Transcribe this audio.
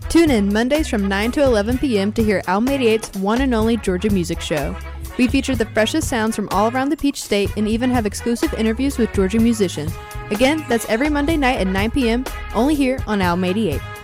Tune in Mondays from 9 to 11 p.m. to hear Alma 88's one and only Georgia Music Show. We feature the freshest sounds from all around the Peach State and even have exclusive interviews with Georgia musicians. Again, that's every Monday night at 9 p.m. only here on Alma 88.